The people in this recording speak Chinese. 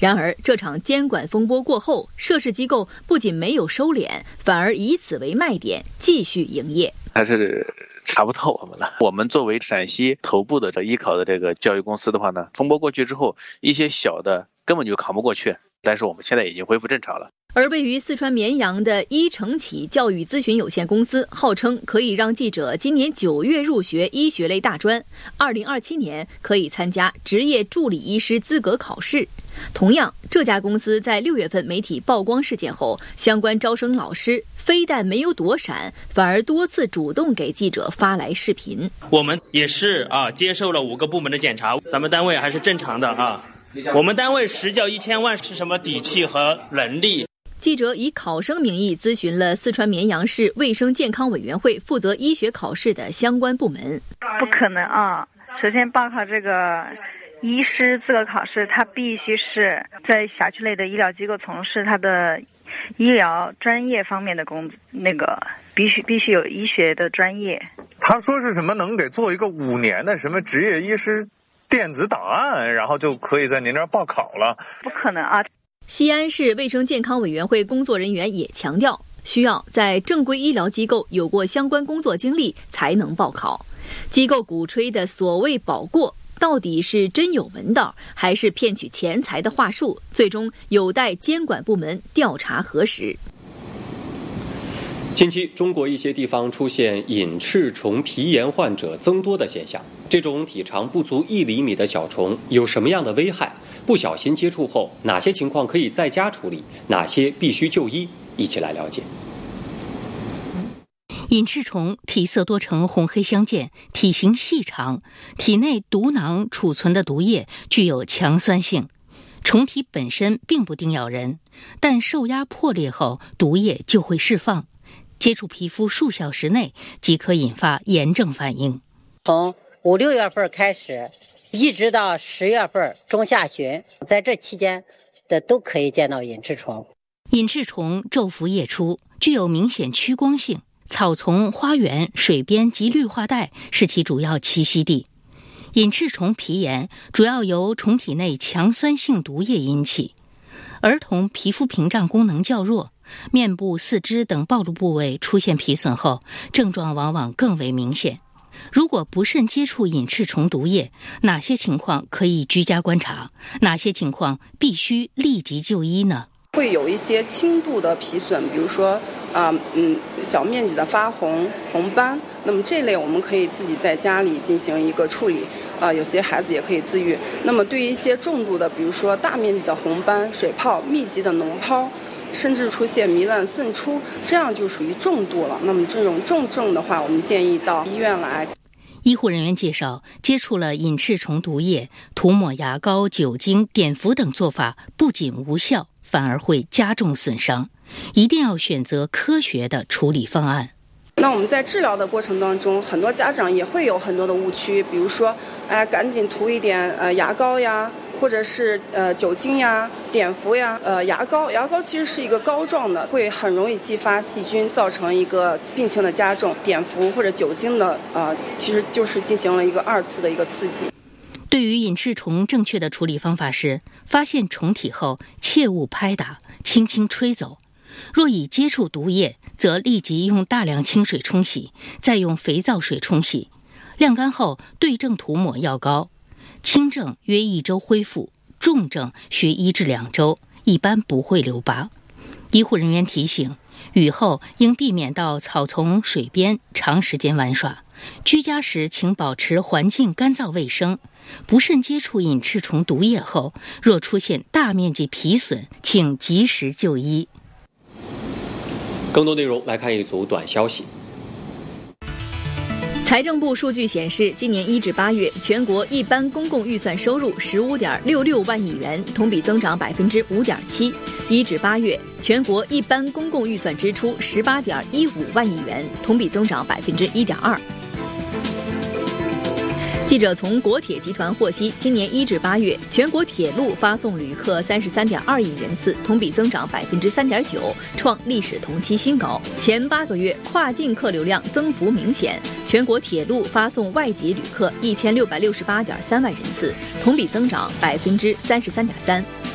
然而，这场监管风波过后，涉事机构不仅没有收敛，反而以此为卖点，继续营业。 还是查不到我们了。我们作为陕西头部的艺考的这个教育公司的话呢，风波过去之后，一些小的根本就扛不过去，但是我们现在已经恢复正常了。 而位于四川绵阳的一成启教育咨询有限公司，号称可以让记者今年9月入学医学类大专，2027年可以参加执业助理医师资格考试。同样，这家公司在6月份媒体曝光事件后，相关招生老师非但没有躲闪，反而多次主动给记者发来视频。 我们也是接受了5个部门的检查，咱们单位还是正常的啊。我们单位实教1000万是什么底气和能力？ 记者以考生名义咨询了四川绵阳市卫生健康委员会负责医学考试的相关部门。 不可能啊！首先报考这个医师资格考试，他必须是在辖区内的医疗机构从事他的医疗专业方面的必须有医学的专业。 他说是什么能给做一个5年的什么执业医师电子档案，然后就可以在您这儿报考了？ 不可能啊！ 西安市卫生健康委员会工作人员也强调，需要在正规医疗机构有过相关工作经历才能报考。机构鼓吹的所谓保过，到底是真有门道，还是骗取钱财的话术，最终有待监管部门调查核实。 近期，中国一些地方出现隐翅虫皮炎患者增多的现象。这种体长不足1厘米的小虫有什么样的危害？不小心接触后，哪些情况可以在家处理？哪些必须就医？一起来了解。 隐翅虫体色多呈红黑相间，体型细长，体内毒囊储存的毒液具有强酸性。虫体本身并不叮咬人，但受压破裂后，毒液就会释放。接触皮肤数小时内即可引发炎症反应。 从5、6月份开始，一直到10月份中下旬，在这期间的都可以见到隐翅虫。 隐翅虫昼伏夜出，具有明显趋光性，草丛、花园、水边及绿化带是其主要栖息地。隐翅虫皮炎主要由虫体内强酸性毒液引起。儿童皮肤屏障功能较弱，面部、四肢等暴露部位出现皮损后，症状往往更为明显。如果不慎接触隐翅虫毒液，哪些情况可以居家观察？哪些情况必须立即就医呢？ 会有一些轻度的皮损，比如说小面积的发红斑，那么这类我们可以自己在家里进行一个处理，有些孩子也可以自愈。那么对于一些重度的，比如说大面积的红斑、水泡、密集的脓疱，甚至出现糜烂渗出，这样就属于重度了。那么这种重症的话，我们建议到医院来。 医护人员介绍，接触了隐翅虫毒液，涂抹牙膏、酒精、碘伏等做法不仅无效，反而会加重损伤。一定要选择科学的处理方案。 那我们在治疗的过程当中，很多家长也会有很多的误区，比如说，赶紧涂一点牙膏呀，或者是酒精呀、碘伏呀。牙膏其实是一个膏状的，会很容易激发细菌，造成一个病情的加重。碘伏或者酒精的其实就是进行了一个2次的一个刺激。 对于隐翅虫，正确的处理方法是：发现虫体后，切勿拍打，轻轻吹走。若已接触毒液，则立即用大量清水冲洗，再用肥皂水冲洗，晾干后对症涂抹药膏。轻症约1周恢复，重症需1至2周，一般不会留疤。医护人员提醒，雨后应避免到草丛、水边长时间玩耍，居家时请保持环境干燥卫生。不慎接触隐翅虫毒液后，若出现大面积皮损，请及时就医。 更多内容来看一组短消息。 财政部数据显示，今年1至8月，全国一般公共预算收入15.66万亿元，同比增长5.7%。1至8月，全国一般公共预算支出18.15万亿元，同比增长1.2%。记者从国铁集团获悉，今年1至8月，全国铁路发送旅客33.2亿人次，同比增长3.9%，创历史同期新高。前8个月，跨境客流量增幅明显，全国铁路发送外籍旅客1668.3万人次，同比增长33.3%。